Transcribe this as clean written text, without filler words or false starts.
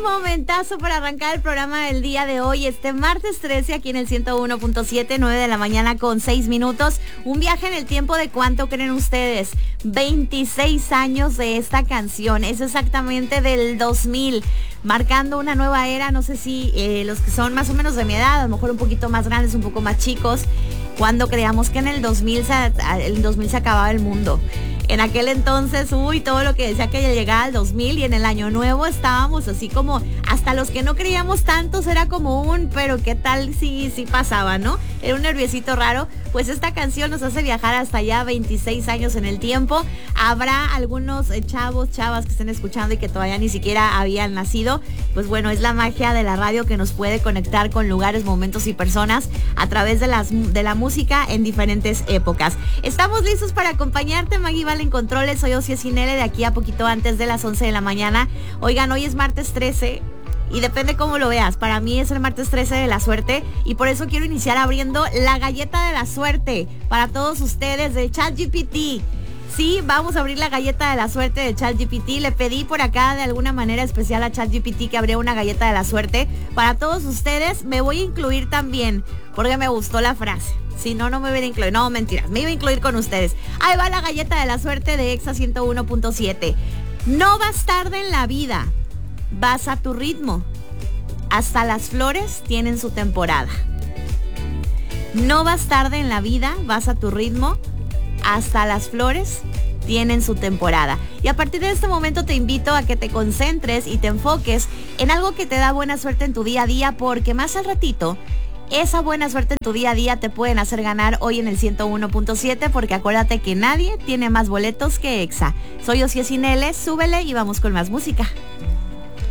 Momentazo para arrancar el programa del día de hoy, este martes 13, aquí en el 101.7, 9 de la mañana con 6 minutos. Un viaje en el tiempo de ¿cuánto creen ustedes? 26 años de esta canción, es exactamente del 2000, marcando una nueva era. No sé si los que son más o menos de mi edad, a lo mejor un poquito más grandes, un poco más chicos, cuando creíamos que en el 2000 se acababa el mundo. En aquel entonces, todo lo que decía que ya llegaba al 2000, y en el año nuevo estábamos así como, hasta los que no creíamos tantos era como pero qué tal si pasaba, ¿no? Era un nerviosito raro. Pues esta canción nos hace viajar hasta allá 26 años en el tiempo. Habrá algunos chavas que estén escuchando y que todavía ni siquiera habían nacido. Pues bueno, es la magia de la radio que nos puede conectar con lugares, momentos y personas a través de la música en diferentes épocas. Estamos listos para acompañarte. Maggie Val en controles, soy Ocie Sinele, de aquí a poquito antes de las 11 de la mañana. Oigan, hoy es martes 13 y depende cómo lo veas. Para mí es el martes 13 de la suerte, y por eso quiero iniciar abriendo la galleta de la suerte para todos ustedes de ChatGPT. Sí, vamos a abrir la galleta de la suerte de ChatGPT. Le pedí por acá de alguna manera especial a ChatGPT que abriera una galleta de la suerte para todos ustedes. Me voy a incluir también porque me gustó la frase. Si no, no me hubiera incluido. No, mentiras, me iba a incluir con ustedes. Ahí va la galleta de la suerte de Exa 101.7. No vas tarde en la vida, vas a tu ritmo. Hasta las flores tienen su temporada. No vas tarde en la vida, vas a tu ritmo. Hasta las flores tienen su temporada. Y a partir de este momento te invito a que te concentres y te enfoques en algo que te da buena suerte en tu día a día, porque más al ratito esa buena suerte en tu día a día te pueden hacer ganar hoy en el 101.7, porque acuérdate que nadie tiene más boletos que Exa. Soy Ocie Sinele, súbele y vamos con más música.